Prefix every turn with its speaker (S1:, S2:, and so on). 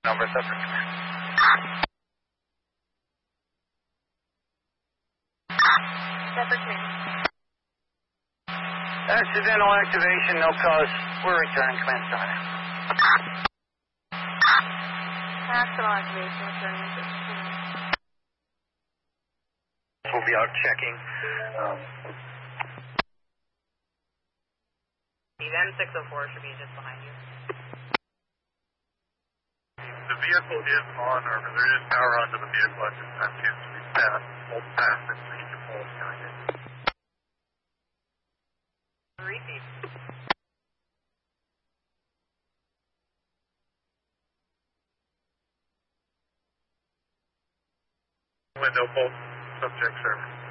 S1: Number separate command.
S2: Separate command.
S1: Accidental activation, no cause. We're returning command center.
S2: Accidental activation, returning to command.
S1: We'll be out checking.
S3: The M604 should be just behind you.
S4: The vehicle is on, or there is power onto the vehicle at this time. It seems to be fast. Hold fast and so you can pull it behind it.
S3: Repeat.
S4: Window, both subjects are